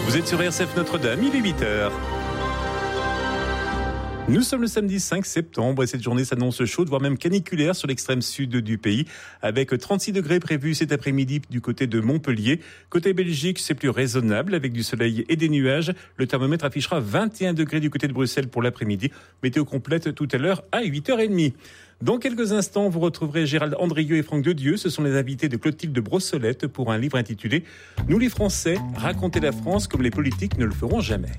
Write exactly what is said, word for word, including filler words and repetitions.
Vous êtes sur R C F Notre-Dame, il est huit heures. Nous sommes le samedi cinq septembre et cette journée s'annonce chaude, voire même caniculaire sur l'extrême sud du pays, avec trente-six degrés prévus cet après-midi du côté de Montpellier. Côté Belgique, c'est plus raisonnable avec du soleil et des nuages. Le thermomètre affichera vingt et un degrés du côté de Bruxelles pour l'après-midi. Météo complète tout à l'heure à huit heures trente. Dans quelques instants, vous retrouverez Gérald Andrieux et Franck Dedieu. Ce sont les invités de Clotilde Brossolette pour un livre intitulé « Nous les Français, raconter la France comme les politiques ne le feront jamais ».